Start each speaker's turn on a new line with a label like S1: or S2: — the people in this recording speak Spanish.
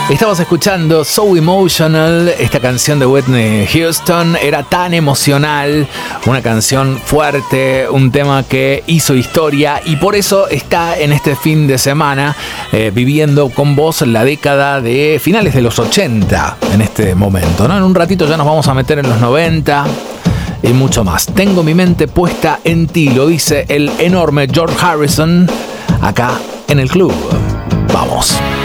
S1: Estabas escuchando So Emotional, esta canción de Whitney Houston. Era tan emocional, una canción fuerte, un tema que hizo historia y por eso está en este fin de semana viviendo con vos la década de finales de los 80 en este momento, ¿no? En un ratito ya nos vamos a meter en los 90 y mucho más. Tengo mi mente puesta en ti, lo dice el enorme George Harrison acá en el club. Vamos.